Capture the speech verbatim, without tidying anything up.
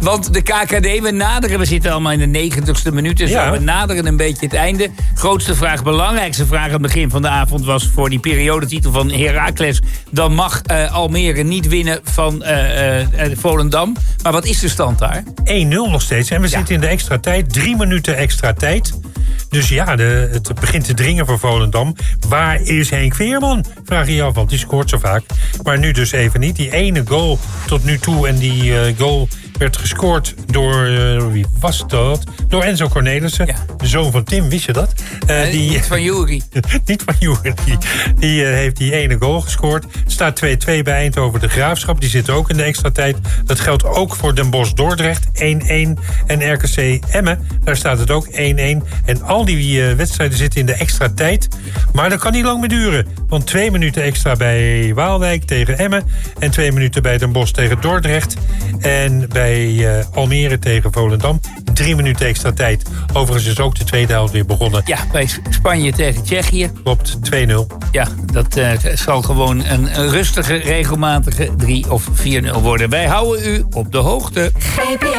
Want de K K D, we naderen, we zitten allemaal in de negentigste minuut. Dus Ja. we naderen een beetje het einde. Grootste vraag, belangrijkste vraag aan het begin van de avond was voor die periodetitel van Heracles. Dan mag uh, Almere niet winnen van uh, uh, Volendam. Maar wat is de stand daar? één nul nog steeds. En we Ja. zitten in de extra tijd. Drie minuten extra tijd. Dus ja, de, het begint te dringen voor Volendam. Waar is Henk Veerman? Vraag je je af, want die scoort zo vaak. Maar nu dus even niet. Die ene goal tot nu toe. En die uh, goal werd gescoord door... Uh, wie was dat? Door Enzo Cornelissen. Ja. De zoon van Tim, wist je dat? Uh, Uh, die, niet van Jury. niet van Jury. Die, die uh, heeft die ene goal gescoord. Staat twee twee bij Eindhoven de Graafschap. Die zit ook in de extra tijd. Dat geldt ook voor Den Bosch Dordrecht één één. En R K C Emmen. Daar staat het ook één één. En al die uh, wedstrijden zitten in de extra tijd. Maar dat kan niet lang meer duren. Want twee minuten extra bij Waalwijk tegen Emmen. En twee minuten bij Den Bosch tegen Dordrecht. En bij uh, Almere tegen Volendam. Drie minuten extra tijd. Overigens is ook de tweede helft weer begonnen. Ja, bij Spanje tegen Tsjechië. Klopt, twee nul. Ja, dat uh, zal gewoon een, een rustige, regelmatige drie of vier nul worden. Wij houden u op de hoogte.